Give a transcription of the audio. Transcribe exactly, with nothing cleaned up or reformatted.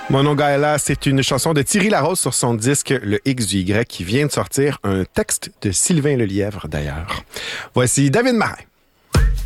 Monogaila, c'est une chanson de Thierry Larose sur son disque Le X du Y qui vient de sortir, un texte de Sylvain Lelièvre d'ailleurs. Voici David Marin.